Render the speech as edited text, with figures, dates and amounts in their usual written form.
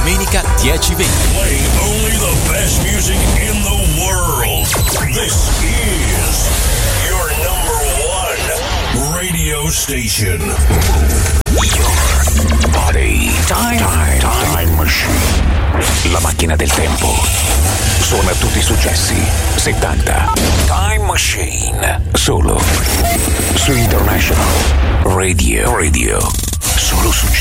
domenica 10:20. Playing only the best music in the world. This is your number one radio station. Your body. Time machine. La macchina del tempo. Suona tutti i successi 70. Time Machine. Solo su International Radio. Solo su